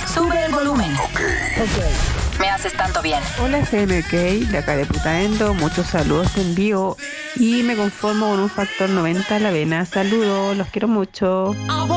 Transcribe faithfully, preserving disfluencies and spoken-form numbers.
Sube el volumen. Ok. Me haces tanto bien. Hola F M K, de acá de Putaendo, muchos saludos te envío y me conformo con un factor noventa a la avena. Saludos, los quiero mucho.